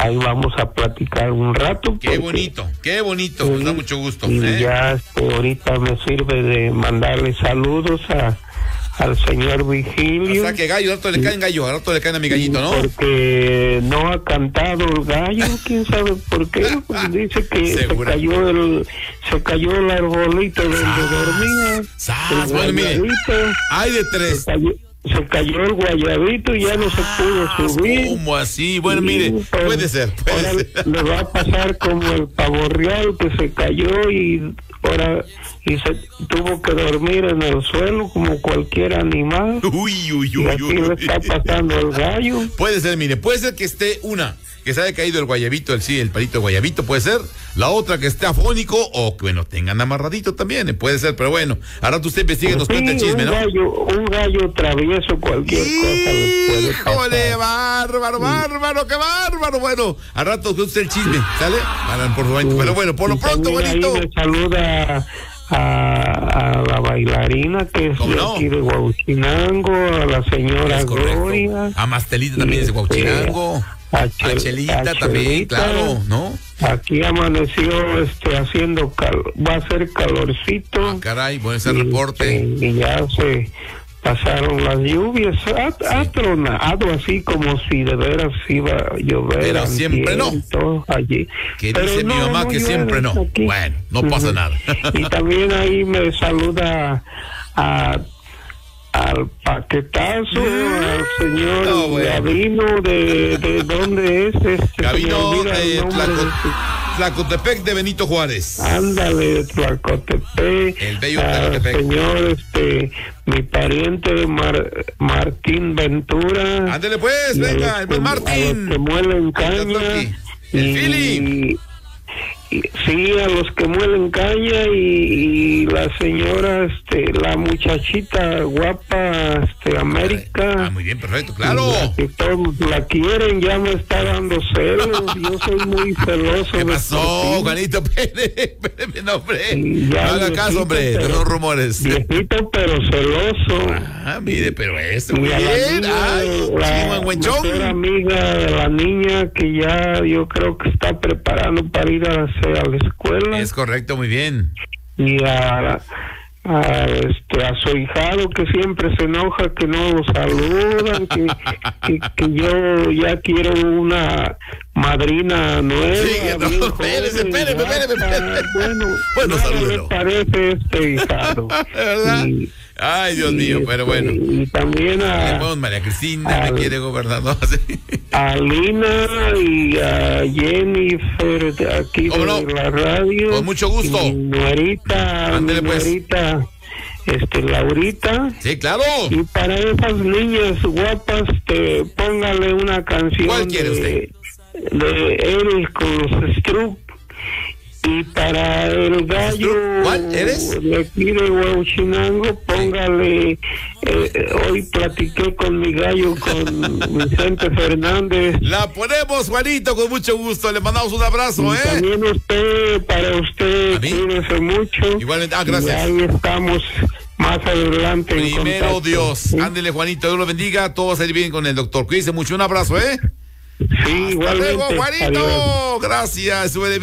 ahí vamos a platicar un rato. Qué bonito, nos da mucho gusto. Y ya ahorita me sirve de mandarle saludos al señor Vigilio. O sea que gallo, al rato le caen gallo, al rato le caen a mi gallito, ¿no? Porque no ha cantado el gallo, quién sabe por qué. Pues dice que se cayó el arbolito donde dormía. Bueno, mire, hay de tres. Se cayó el guayabito y ya no se pudo subir. ¿Cómo así? Bueno, mire, puede ser. Ahora le va a pasar como el pavo real que se cayó y se tuvo que dormir en el suelo como cualquier animal. Y así le está pasando el gallo. Puede ser, mire, puede ser que esté que se haya caído el guayabito, el palito de guayabito, puede ser. La otra que esté afónico o que, bueno, tengan amarradito también, puede ser, pero bueno. Ahora usted investiga y nos cuenta el chisme, ¿no? Un gallo travieso, cualquier cosa le puede pasar. ¡Híjole, bárbaro, qué bárbaro! Bueno, al rato usted el chisme, ¿sale? Pero bueno, por lo pronto, bonito. Me saluda a la bailarina que es de aquí de Huauchinango, a la señora Gloria. A Mastelita también es de Huauchinango. A Chelita también, claro, ¿no? Aquí amaneció haciendo va a ser calorcito. Caray, buen ese reporte. Y ya se pasaron las lluvias, ha tronado así como si de veras iba a llover. Pero siempre no. Allí. Que dice mi mamá que siempre no. Aquí. Bueno, no pasa nada. Y también ahí me saluda al paquetazo, al señor Gavino, de ¿dónde es? Gavino de Tlacotepec de Benito Juárez. Ándale, Tlacotepec. El bello Tlacotepec. Señor, mi pariente Martín Ventura. Ándale pues, venga, el Martín. A los que muelen caña. El Philip. Sí, a los que muelen caña y la señora, la muchachita guapa, América. Muy bien, perfecto, claro. Que todos la quieren, ya me está dando celos. Yo soy muy celoso. ¿Qué pasó, Juanito? Espéreme, no, hombre. No haga caso, hombre, de los rumores. Viejito, pero celoso. Mire, pero esto, muy bien. La mejor amiga de la niña que ya yo creo que está preparando para ir a la escuela. Es correcto, muy bien. Y a su hijado que siempre se enoja que no lo saludan, que yo ya quiero una madrina nueva. Sí, espéreme. Bueno, salúdelo. ¿Qué le parece hijado? ¿Verdad? Ay, Dios mío, pero bueno. Y también María Cristina me quiere gobernar, a Lina y a Jennifer de aquí de la radio. Con mucho gusto. Mi nuerita, Laurita. Sí, claro. Y para esas niñas guapas, póngale una canción. ¿Cuál quiere usted? De él con los Struck. Y para el gallo de aquí de Huauchinango, póngale, hoy platiqué con mi gallo, con Vicente Fernández. La ponemos, Juanito, con mucho gusto, le mandamos un abrazo, y también para usted, cuídese mucho. Igualmente, gracias. Y ahí estamos más adelante. Primero Dios, ¿sí? Ándele, Juanito, Dios lo bendiga, todo va a salir bien con el doctor. Cuídese mucho, un abrazo, Sí, igualmente. Hasta luego, Juanito. Adiós. Gracias.